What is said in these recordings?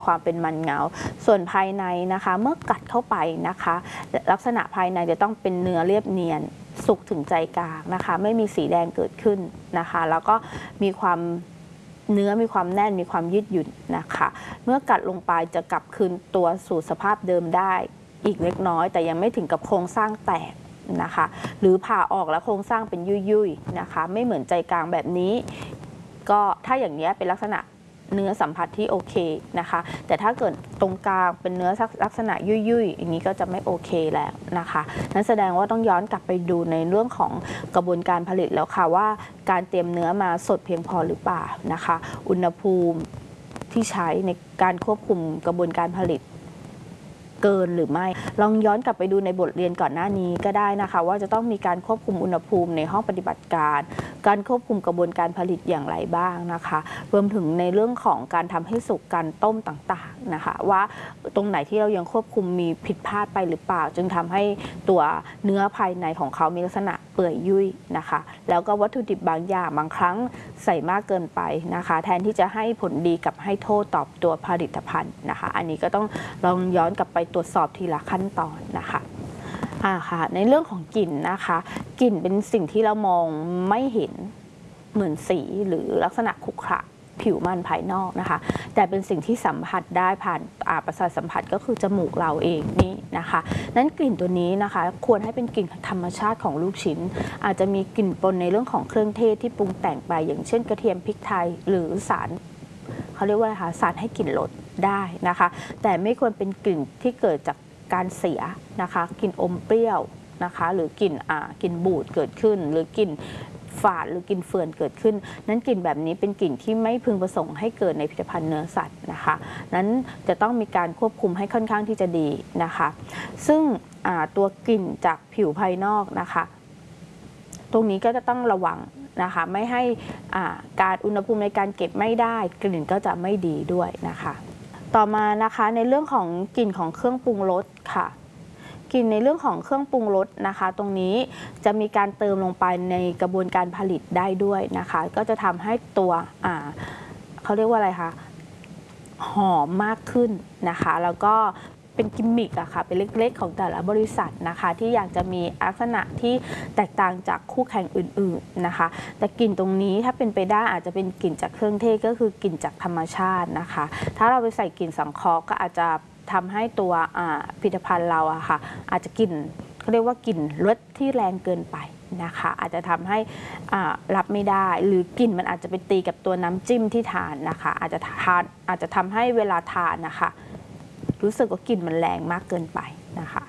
ความเป็นมันเงาส่วนภายในนะคะเมื่อกัดเข้าไปนะคะลักษณะภายในจะต้องเป็นเนื้อเรียบเนียนสุกถึงใจกลางนะคะไม่มีสีแดงเกิดขึ้นนะคะแล้วก็มีความเนื้อมีความแน่นมีความยืดหยุ่นนะคะเมื่อกัดลงไปจะกลับคืนตัวสู่สภาพเดิมได้อีกเล็กน้อยแต่ยังไม่ถึงกับโครงสร้างแตกนะคะหรือผ่าออกแล้วโครงสร้างเป็นยุ่ยๆนะคะไม่เหมือนใจกลางแบบนี้ก็ถ้าอย่างนี้เป็นลักษณะเนื้อสัมผัสที่โอเคนะคะแต่ถ้าเกิดตรงกลางเป็นเนื้อลักษณะยุ่ยๆอย่างนี้ก็จะไม่โอเคแล้วนะคะนั่นแสดงว่าต้องย้อนกลับไปดูในเรื่องของกระบวนการผลิตแล้วค่ะว่าการเตรียมเนื้อมาสดเพียงพอหรือเปล่านะคะอุณหภูมิที่ใช้ในการควบคุมกระบวนการผลิตเกินหรือไม่ลองย้อนกลับไปดูในบทเรียนก่อนหน้านี้ก็ได้นะคะว่าจะต้องมีการควบคุมอุณหภูมิในห้องปฏิบัติการการควบคุมกระบวนการผลิตอย่างไรบ้างนะคะรวมถึงในเรื่องของการทำให้สุกการต้มต่างๆนะคะว่าตรงไหนที่เรายังควบคุมมีผิดพลาดไปหรือเปล่าจึงทำให้ตัวเนื้อภายในของเขามีลักษณะเปื่อยยุ่ยนะคะแล้วก็วัตถุดิบบางอย่างบางครั้งใส่มากเกินไปนะคะแทนที่จะให้ผลดีกับให้โทษตอบตัวผลิตภัณฑ์นะคะอันนี้ก็ต้องลองย้อนกลับไปตรวจสอบทีละขั้นตอนนะคะค่ะในเรื่องของกลิ่นนะคะกลิ่นเป็นสิ่งที่เรามองไม่เห็นเหมือนสีหรือลักษณะขรุขระผิวมันภายนอกนะคะแต่เป็นสิ่งที่สัมผัสได้ผ่านประสาทสัมผัสก็คือจมูกเราเองนี่นะคะนั้นกลิ่นตัวนี้นะคะควรให้เป็นกลิ่นธรรมชาติของลูกชิ้นอาจจะมีกลิ่นปนในเรื่องของเครื่องเทศที่ปรุงแต่งไปอย่างเช่นกระเทียมพริกไทยหรือสารเขาเรียกว่าอะไรคะสารให้กลิ่นรสได้นะคะแต่ไม่ควรเป็นกลิ่นที่เกิดจากการเสียนะคะกลิ่นอมเปรี้ยวนะคะหรือกลิ่นบูดเกิดขึ้นหรือกลิ่นฝาดหรือกลิ่นเฟื่อนเกิดขึ้นนั้นกลิ่นแบบนี้เป็นกลิ่นที่ไม่พึงประสงค์ให้เกิดในผลิตภัณฑ์เนื้อสัตว์นะคะนั้นจะต้องมีการควบคุมให้ค่อนข้างที่จะดีนะคะซึ่งตัวกลิ่นจากผิวภายนอกนะคะตรงนี้ก็จะต้องระวังนะคะไม่ให้การอุณหภูมิในการเก็บไม่ได้กลิ่นก็จะไม่ดีด้วยนะคะต่อมานะคะในเรื่องของกลิ่นของเครื่องปรุงรสค่ะกลิ่นในเรื่องของเครื่องปรุงรสนะคะตรงนี้จะมีการเติมลงไปในกระบวนการผลิตได้ด้วยนะคะก็จะทำให้ตัวเขาเรียกว่าอะไรคะหอมมากขึ้นนะคะแล้วก็เป็นกิมมิคอะค่ะเป็นเล็กๆของแต่ละบริษัทนะคะที่อยากจะมีลักษณะที่แตกต่างจากคู่แข่งอื่นๆนะคะแต่กลิ่นตรงนี้ถ้าเป็นไปได้อาจจะเป็นกลิ่นจากเครื่องเทศก็คือกลิ่นจากธรรมชาตินะคะถ้าเราไปใส่กลิ่นสังเคราะห์ก็อาจจะทำให้ตัวผลิตภัณฑ์เราอะค่ะอาจจะกลิ่นเขาเรียกว่ากลิ่นรสที่แรงเกินไปนะคะอาจจะทำให้รับไม่ได้หรือกลิ่นมันอาจจะไปตีกับตัวน้ำจิ้มที่ทานนะคะอาจจะทำให้เวลาทานนะคะรู้สึกว่ากลิ่นมันแรงมากเกินไปนะคะ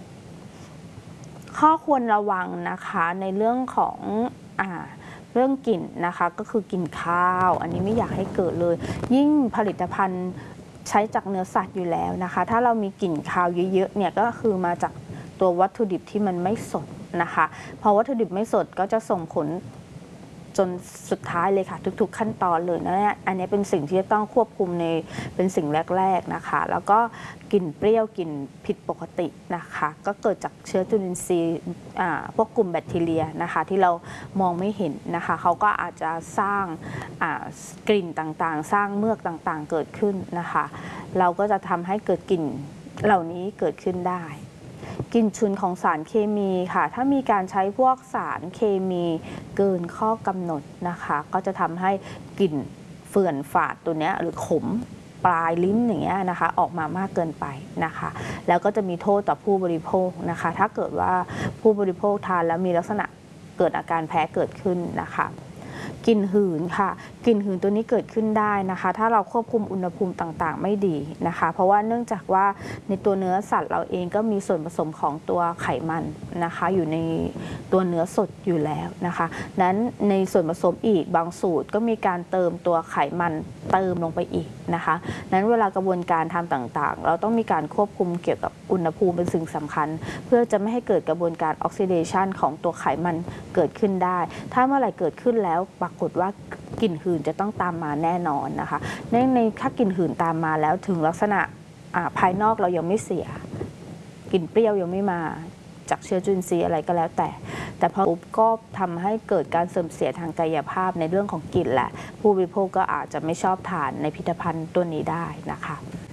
ข้อควรระวังนะคะในเรื่องของเรื่องกลิ่นนะคะก็คือกลิ่นข้าวอันนี้ไม่อยากให้เกิดเลยยิ่งผลิตภัณฑ์ใช้จากเนื้อสัตว์อยู่แล้วนะคะถ้าเรามีกลิ่นคาวเยอะๆเนี่ยก็คือมาจากตัววัตถุดิบที่มันไม่สดนะคะพอวัตถุดิบไม่สดก็จะส่งผลจนสุดท้ายเลยค่ะทุกๆขั้นตอนเลยนะเนี่ยอันนี้เป็นสิ่งที่จะต้องควบคุมในเป็นสิ่งแรกๆนะคะแล้วก็กลิ่นเปรี้ยวกลิ่นผิดปกตินะคะก็เกิดจากเชื้อจุลินทรีย์พวกกลุ่มแบคทีเรียนะคะที่เรามองไม่เห็นนะคะเขาก็อาจจะสร้างกลิ่นต่างๆสร้างเมือกต่างๆเกิดขึ้นนะคะเราก็จะทำให้เกิดกลิ่นเหล่านี้เกิดขึ้นได้กลิ่นฉุนของสารเคมีค่ะถ้ามีการใช้พวกสารเคมีเกินข้อกำหนดนะคะก็จะทำให้กลิ่นเฟื่อนฝาดตัวนี้หรือขมปลายลิ้นอย่างเงี้ยนะคะออกมามากเกินไปนะคะแล้วก็จะมีโทษต่อผู้บริโภคนะคะถ้าเกิดว่าผู้บริโภคทานแล้วมีลักษณะเกิดอาการแพ้เกิดขึ้นนะคะกลิ่นหืนค่ะกลิ่นหืนตัวนี้เกิดขึ้นได้นะคะถ้าเราควบคุมอุณหภูมิต่างๆไม่ดีนะคะเพราะว่าเนื่องจากว่าในตัวเนื้อสัตว์เราเองก็มีส่วนผสมของตัวไขมันนะคะอยู่ในตัวเนื้อสดอยู่แล้วนะคะนั้นในส่วนผสมอีกบางสูตรก็มีการเติมตัวไขมันเติมลงไปอีกนะคะนั้นเวลากระบวนการทำต่างๆเราต้องมีการควบคุมเกี่ยวกับอุณหภูมิเป็นสิ่งสำคัญเพื่อจะไม่ให้เกิดกระบวนการออกซิเดชันของตัวไขมันเกิดขึ้นได้ถ้าเมื่อไหร่เกิดขึ้นแล้วปรากฏว่ากลิ่นหื่นจะต้องตามมาแน่นอนนะคะในถ้ากลิ่นหื่นตามมาแล้วถึงลักษณะภายนอกเรายังไม่เสียกลิ่นเปรี้ยวยังไม่มาจากเชื้อจุลินทรีย์อะไรก็แล้วแต่พอปุ๊บก็ทำให้เกิดการเสื่อมเสียทางกายภาพในเรื่องของกลิ่นแหละผู้บริโภคก็อาจจะไม่ชอบทานในผลิตภัณฑ์ตัวนี้ได้นะคะ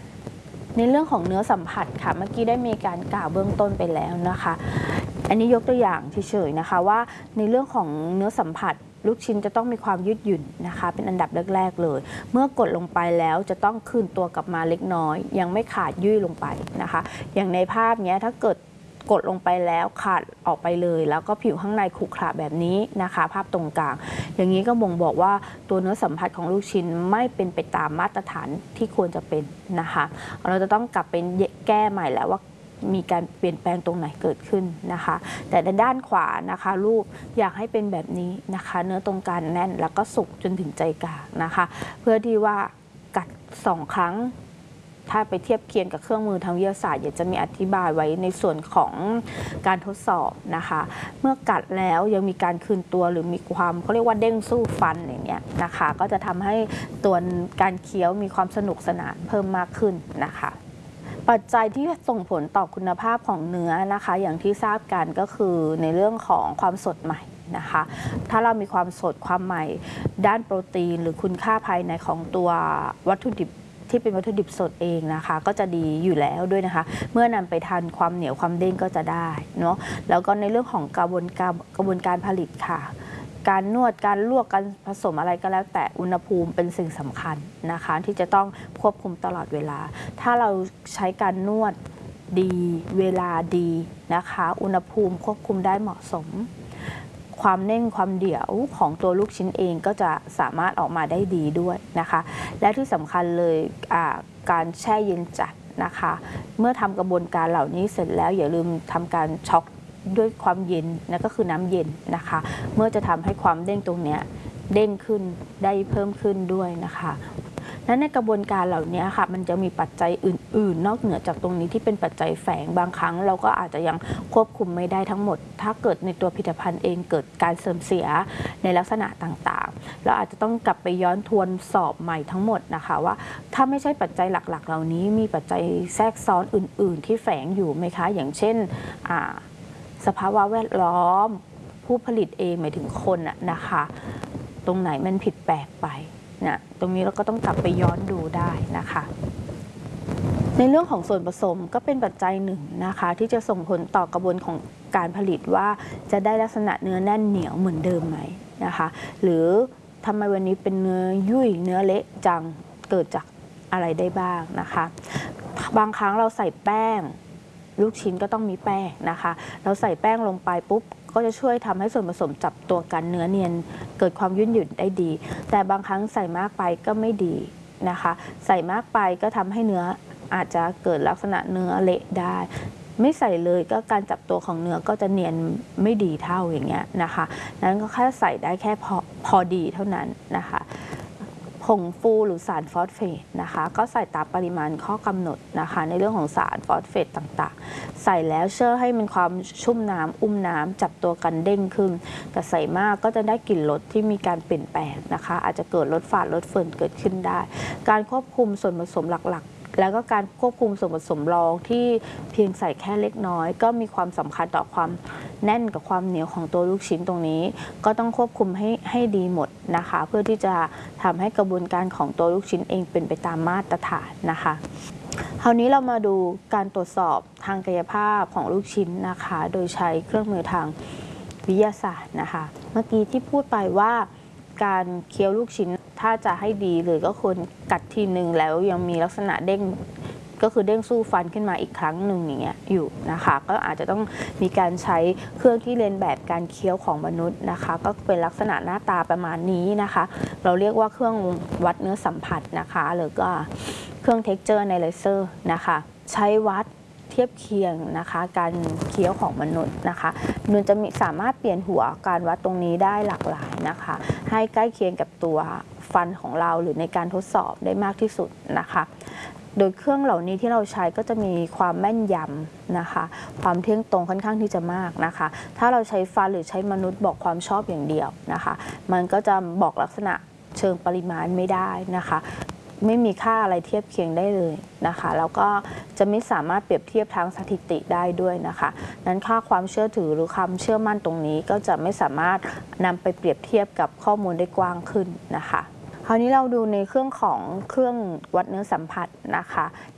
ในเรื่องของเนื้อสัมผัสค่ะเมื่อกี้ได้มีการกล่าวเบื้องต้นไปแล้วนะคะ อันนี้ยกตัวอย่างเฉยๆนะคะว่าในเรื่องของเนื้อสัมผัสลูกชิ้นจะต้องมีความยืดหยุ่นนะคะเป็นอันดับแรกๆเลยเมื่อกดลงไปแล้วจะต้องคืนตัวกลับมาเล็กน้อยยังไม่ขาดยุ่ยลงไปนะคะอย่างในภาพเนี้ยถ้าเกิดกดลงไปแล้วขาดออกไปเลยแล้วก็ผิวข้างในขรุขระแบบนี้นะคะภาพตรงกลางอย่างนี้ก็บ่งบอกว่าตัวเนื้อสัมผัสของลูกชิ้นไม่เป็นไปตามมาตรฐานที่ควรจะเป็นนะคะเราจะต้องกลับไปแก้ใหม่แล้วว่ามีการเปลี่ยนแปลงตรงไหนเกิดขึ้นนะคะแต่ในด้านขวานะคะรูปอยากให้เป็นแบบนี้นะคะเนื้อตรงกลางแน่นแล้วก็สุกจนถึงใจกลางนะคะเพื่อที่ว่ากัด2 ครั้งถ้าไปเทียบเคียงกับเครื่องมือทางวิทยาศาสตร์อยากจะมีอธิบายไว้ในส่วนของการทดสอบนะคะเมื่อกัดแล้วยังมีการคืนตัวหรือมีความเขาเรียกว่าเด้งสู้ฟันอย่างเงี้ยนะคะก็จะทำให้ตัวการเคี้ยวมีความสนุกสนานเพิ่มมากขึ้นนะคะปัจจัยที่ส่งผลต่อคุณภาพของเนื้อนะคะอย่างที่ทราบกันก็คือในเรื่องของความสดใหม่นะคะถ้าเรามีความสดความใหม่ด้านโปรตีนหรือคุณค่าภายในของตัววัตถุดิบที่เป็นวัตถุดิบสดเองนะคะก็จะดีอยู่แล้วด้วยนะคะเมื่อนำไปทานความเหนียวความเด้งก็จะได้เนาะแล้วก็ในเรื่องของกระบวนการผลิตค่ะการนวดการลวกการผสมอะไรก็แล้วแต่อุณหภูมิเป็นสิ่งสำคัญนะคะที่จะต้องควบคุมตลอดเวลาถ้าเราใช้การนวดดีเวลาดีนะคะอุณหภูมิควบคุมได้เหมาะสมความเน่งความเดี่ยวของตัวลูกชิ้นเองก็จะสามารถออกมาได้ดีด้วยนะคะและที่สำคัญเลยการแช่เย็นจัดนะคะเมื่อทำกระบวนการเหล่านี้เสร็จแล้วอย่าลืมทำการช็อกด้วยความเย็นนั่นก็คือน้ำเย็นนะคะเมื่อจะทำให้ความเด้งตรงนี้เด้งขึ้นได้เพิ่มขึ้นด้วยนะคะและในกระบวนการเหล่านี้ค่ะมันจะมีปัจจัยอื่นๆนอกเหนือจากตรงนี้ที่เป็นปัจจัยแฝงบางครั้งเราก็อาจจะยังควบคุมไม่ได้ทั้งหมดถ้าเกิดในตัวผลิตภัณฑ์เองเกิดการเสื่อมเสียในลักษณะต่างๆเราอาจจะต้องกลับไปย้อนทวนสอบใหม่ทั้งหมดนะคะว่าถ้าไม่ใช่ปัจจัยหลักๆเหล่านี้มีปัจจัยแทรกซ้อนอื่นๆที่แฝงอยู่ไหมคะอย่างเช่นสภาวะแวดล้อมผู้ผลิตเองหมายถึงคนนะคะตรงไหนมันผิดแปลกไปนะตรงนี้เราก็ต้องกลับไปย้อนดูได้นะคะในเรื่องของส่วนผสมก็เป็นปัจจัยหนึ่งนะคะที่จะส่งผลต่อกระบวนของการผลิตว่าจะได้ลักษณะเนื้อแน่นเหนียวเหมือนเดิมไหมนะคะหรือทำไมวันนี้เป็นเนื้อยุ่ยเนื้อเละจังเกิดจากอะไรได้บ้างนะคะบางครั้งเราใส่แป้งลูกชิ้นก็ต้องมีแป้งนะคะเราใส่แป้งลงไปปุ๊บก็จะช่วยทำให้ส่วนผสมจับตัวกันเนื้อเนียนเกิดความยืดหยุ่นได้ดีแต่บางครั้งใส่มากไปก็ไม่ดีนะคะใส่มากไปก็ทำให้เนื้ออาจจะเกิดลักษณะเนื้อเละได้ไม่ใส่เลยก็การจับตัวของเนื้อก็จะเนียนไม่ดีเท่าอย่างเงี้ยนะคะนั้นก็แค่ใส่ได้แค่พอดีเท่านั้นนะคะผงฟูหรือสารฟอสเฟตนะคะก็ใส่ตามปริมาณข้อกำหนดนะคะในเรื่องของสารฟอสเฟตต่างๆใส่แล้วเชื่อให้มันความชุ่มน้ำอุ้มน้ำจับตัวกันเด้งขึ้นแต่ใส่มากก็จะได้กลิ่นรสที่มีการเปลี่ยนแปลงนะคะอาจจะเกิดรสฝาดรสเฟิร์นเกิดขึ้นได้การควบคุมส่วนผสมหลักๆแล้วก็การควบคุมส่วนผสมรองที่เพียงใส่แค่เล็กน้อยก็มีความสำคัญต่อความแน่นกับความเหนียวของตัวลูกชิ้นตรงนี้ก็ต้องควบคุมให้ดีหมดนะคะเพื่อที่จะทำให้กระบวนการของตัวลูกชิ้นเองเป็นไปตามมาตรฐานนะคะคราวนี้เรามาดูการตรวจสอบทางกายภาพของลูกชิ้นนะคะโดยใช้เครื่องมือทางวิทยาศาสตร์นะคะเมื่อกี้ที่พูดไปว่าการเคี้ยวลูกชิ้นถ้าจะให้ดีเลยก็ควรกัดทีนึงแล้วยังมีลักษณะเด้งก็คือเด้งสู้ฟันขึ้นมาอีกครั้งหนึ่งอย่างเงี้ยอยู่นะคะก็อาจจะต้องมีการใช้เครื่องที่เลียนแบบการเคี้ยวของมนุษย์นะคะก็เป็นลักษณะหน้าตาประมาณนี้นะคะเราเรียกว่าเครื่องวัดเนื้อสัมผัสนะคะหรือก็เครื่อง texture analyzer นะคะใช้วัดเทียบเคียงนะคะการเคี้ยวของมนุษย์นะคะมันจะสามารถเปลี่ยนหัวการวัดตรงนี้ได้หลากหลายนะคะให้ใกล้เคียงกับตัวฟันของเราหรือในการทดสอบได้มากที่สุดนะคะโดยเครื่องเหล่านี้ที่เราใช้ก็จะมีความแม่นยำนะคะความเที่ยงตรงค่อนข้างที่จะมากนะคะถ้าเราใช้ฟันหรือใช้มนุษย์บอกความชอบอย่างเดียวนะคะมันก็จะบอกลักษณะเชิงปริมาณไม่ได้นะคะไม่มีค่าอะไรเทียบเคียงได้เลยนะคะแล้วก็จะไม่สามารถเปรียบเทียบทางสถิติได้ด้วยนะคะนั้นค่าความเชื่อถือหรือความเชื่อมั่นตรงนี้ก็จะไม่สามารถนำไปเปรียบเทียบกับข้อมูลได้กว้างขึ้นนะคะคราวนี้เราดูในเครื่องของเครื่องวัดเนื้อสัมผัสนะคะ